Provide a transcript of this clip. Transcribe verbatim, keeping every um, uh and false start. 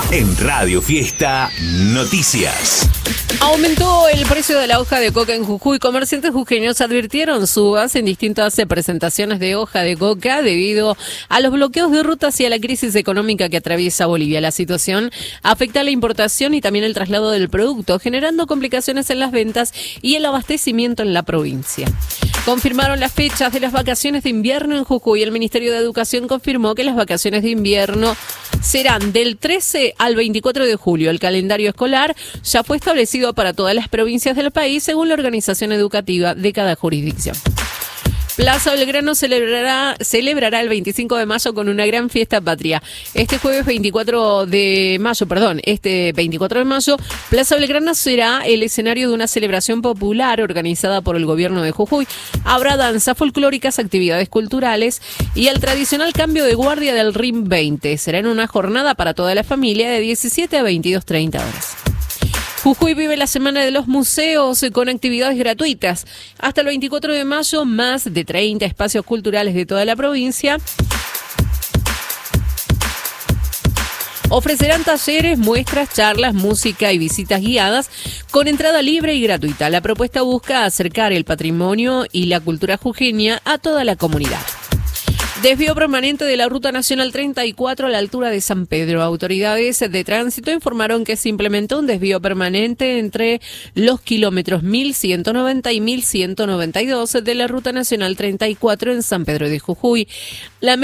En Radio Fiesta Noticias. Aumentó el precio de la hoja de coca en Jujuy. Comerciantes jujeños advirtieron subas en distintas presentaciones de hoja de coca debido a los bloqueos de rutas y a la crisis económica que atraviesa Bolivia. La situación afecta a la importación y también el traslado del producto, generando complicaciones en las ventas y el abastecimiento en la provincia. Confirmaron las fechas de las vacaciones de invierno en Jujuy. El Ministerio de Educación confirmó que las vacaciones de invierno serán del trece al veinticuatro de julio. El calendario escolar ya fue establecido para todas las provincias del país según la organización educativa de cada jurisdicción. Plaza Belgrano celebrará, celebrará el veinticinco de mayo con una gran fiesta patria. Este jueves veinticuatro de mayo, perdón, este veinticuatro de mayo, Plaza Belgrano será el escenario de una celebración popular organizada por el gobierno de Jujuy. Habrá danzas folclóricas, actividades culturales y el tradicional cambio de guardia del R I M veinte. Será en una jornada para toda la familia de diecisiete a veintidós treinta horas. Jujuy vive la Semana de los Museos con actividades gratuitas. Hasta el veinticuatro de mayo, más de treinta espacios culturales de toda la provincia ofrecerán talleres, muestras, charlas, música y visitas guiadas con entrada libre y gratuita. La propuesta busca acercar el patrimonio y la cultura jujeña a toda la comunidad. Desvío permanente de la Ruta Nacional treinta y cuatro a la altura de San Pedro. Autoridades de tránsito informaron que se implementó un desvío permanente entre los kilómetros mil ciento noventa y mil ciento noventa y dos de la Ruta Nacional treinta y cuatro en San Pedro de Jujuy. La